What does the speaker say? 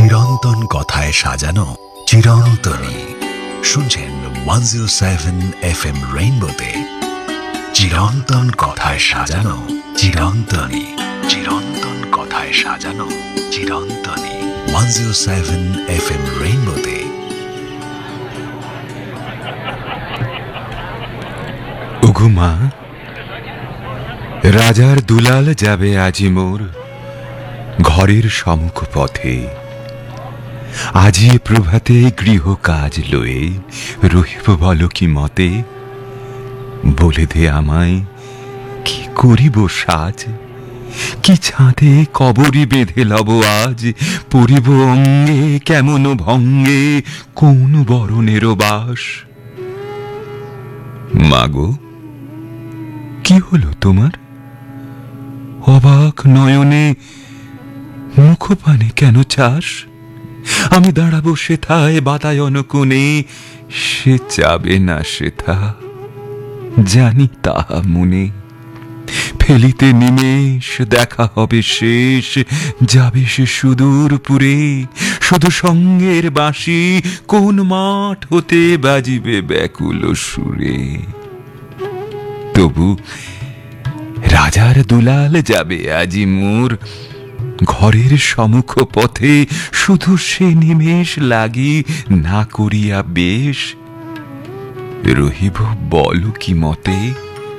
চিরন্তন কথায় সাজানো চিরন্তনী। শুনছেন 107 FM রেইনবোতে চিরন্তন কথায় সাজানো চিরন্তনী। চিরন্তন কথায় সাজানো চিরন্তনী 107 FM রেইনবোতে। ওগো মা, রাজার দুলাল যাবে আজি মোর ঘরের সম্মুখ পথে। আজি প্রভাতে গৃহ কাজ লয়ে রহিব বল কি মতে। বলে দে আমায় কি করিব সাজ, কি ছাদে কবরী বেঁধে লব আজ। পরিব অঙ্গে কেমন ভঙ্গে কোন বরণের বাস। মাগো, কি হলো তোমার? অবাক নয়নে মুখপানে কেন চাস? আমি দাঁড়াবো সেথায় বাতায়ন কোণে, সে যাবে না সেথা জানি তাহা মনে। ফেলিতে নিমেষ দেখা হবে শেষ, যাবে সে সুদূর পুরে। শুধু সঙ্গের বাঁশি কোন মাঠ হতে বাজিবে ব্যাকুল সুরে। তবু রাজার দুলাল যাবে আজি মোর ঘরের সম্মুখ পথে। শুধু সে নিমেষ লাগি না করিয়া বেশ রহিব বল কি মতে।